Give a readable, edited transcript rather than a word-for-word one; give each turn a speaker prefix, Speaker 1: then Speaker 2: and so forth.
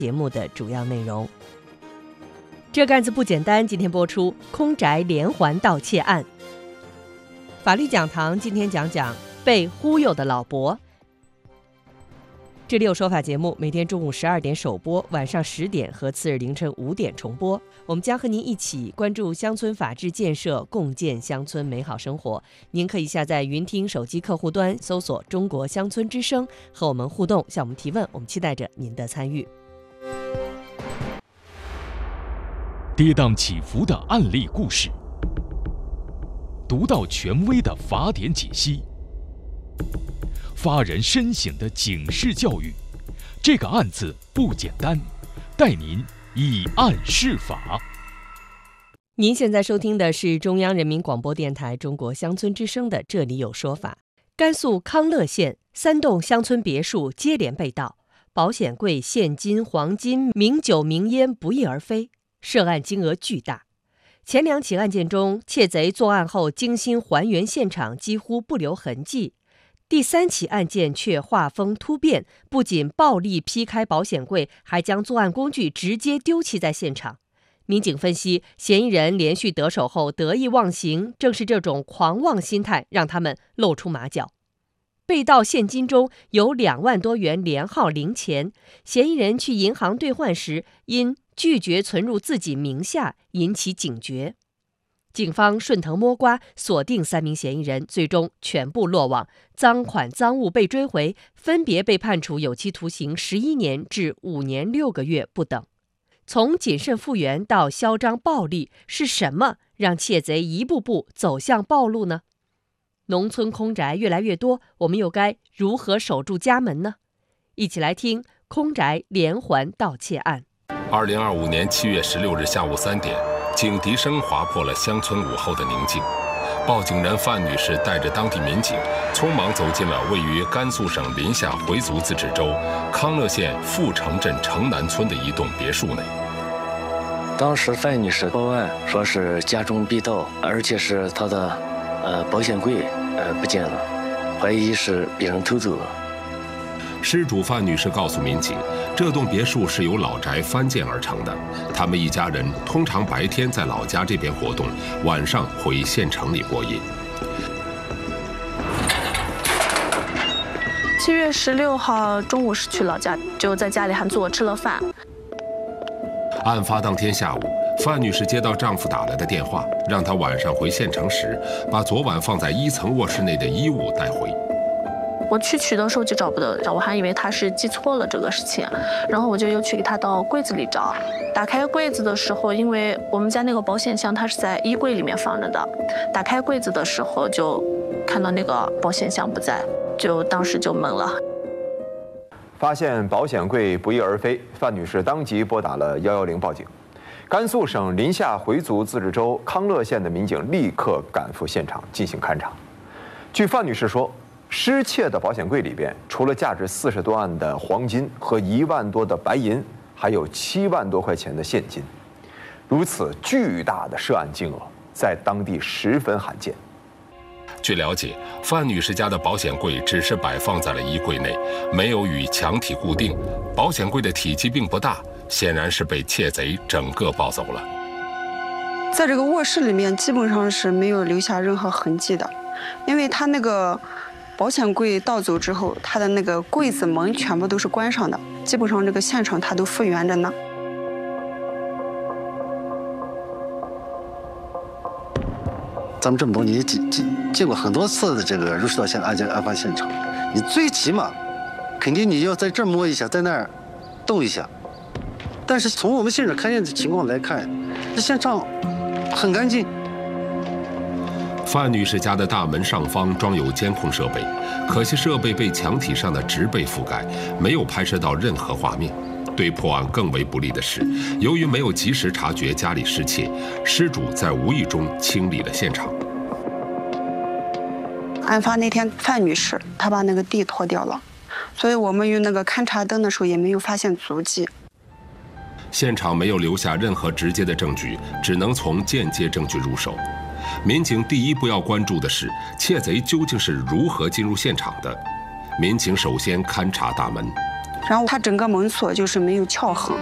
Speaker 1: 节目的主要内容。这个案子不简单，今天播出空宅连环盗窃案。法律讲堂今天讲讲被忽悠的老伯。这里有说法节目，每天中午12点首播，晚上10点和次日凌晨5点重播。我们将和您一起关注乡村法治建设，共建乡村美好生活。您可以下载云听手机客户端，搜索中国乡村之声，和我们互动，向我们提问，我们期待着您的参与。
Speaker 2: 跌宕起伏的案例故事，独到权威的法典解析，发人深省的警示教育。这个案子不简单，带您以案释法。
Speaker 1: 您现在收听的是中央人民广播电台中国乡村之声的《这里有说法》。甘肃康乐县3栋乡村别墅接连被盗，保险柜、现金、黄金、名酒名烟不翼而飞，涉案金额巨大。前2起案件中，窃贼作案后精心还原现场，几乎不留痕迹。第3起案件却画风突变，不仅暴力劈开保险柜，还将作案工具直接丢弃在现场。民警分析，嫌疑人连续得手后得意忘形，正是这种狂妄心态让他们露出马脚。被盗现金中有2万多元连号零钱，嫌疑人去银行兑换时因拒绝存入自己名下，引起警觉。警方顺藤摸瓜，锁定3名嫌疑人，最终全部落网，赃款赃物被追回，分别被判处有期徒刑11年至5年6个月不等。从谨慎复原到嚣张暴力，是什么让窃贼一步步走向暴露呢？农村空宅越来越多，我们又该如何守住家门呢？一起来听空宅连环盗窃案。
Speaker 3: 2025年7月16日下午3点，警笛声划破了乡村午后的宁静。报警人范女士带着当地民警，匆忙走进了位于甘肃省临夏回族自治州康乐县富城镇城南村的一栋别墅内。
Speaker 4: 当时范女士报案说是家中被盗，而且是她的保险柜不见了，怀疑是被人偷走了。
Speaker 3: 失主范女士告诉民警，这栋别墅是由老宅翻建而成的，他们一家人通常白天在老家这边活动，晚上回县城里过夜。
Speaker 5: 7月16号中午是去老家，就在家里还做吃了饭。
Speaker 3: 案发当天下午，范女士接到丈夫打来的电话，让她晚上回县城时，把昨晚放在1层卧室内的衣物带回。
Speaker 5: 我去取的时候就找不到，我还以为他是记错了这个事情，然后我就又去给他到柜子里找。打开柜子的时候，因为我们家那个保险箱它是在衣柜里面放着的，打开柜子的时候就看到那个保险箱不在，就当时就懵了。
Speaker 6: 发现保险柜不翼而飞，范女士当即拨打了110报警。甘肃省临夏回族自治州康乐县的民警立刻赶赴现场进行勘查。据范女士说，失窃的保险柜里边，除了价值40多万的黄金和1万多的白银，还有7万多块钱的现金。如此巨大的涉案金额，在当地十分罕见。
Speaker 3: 据了解，范女士家的保险柜只是摆放在了衣柜内，没有与墙体固定。保险柜的体积并不大，显然是被窃贼整个抱走了。
Speaker 7: 在这个卧室里面，基本上是没有留下任何痕迹的，因为他那个保险柜盗走之后，他的那个柜子门全部都是关上的，基本上这个现场他都复原着呢。
Speaker 4: 咱们这么多年见过很多次的这个入室盗窃案发现场，你最起码肯定你要在这儿摸一下，在那儿动一下。但是从我们现场看见的情况来看，这现场很干净。
Speaker 3: 范女士家的大门上方装有监控设备，可惜设备被墙体上的植被覆盖，没有拍摄到任何画面。对破案更为不利的是，由于没有及时察觉家里失窃，失主在无意中清理了现场。
Speaker 7: 案发那天，范女士她把那个地拖掉了，所以我们用那个勘察灯的时候也没有发现足迹。
Speaker 3: 现场没有留下任何直接的证据，只能从间接证据入手。民警第一步要关注的是窃贼究竟是如何进入现场的。民警首先勘察大门，
Speaker 7: 然后它整个门锁就是没有撬痕。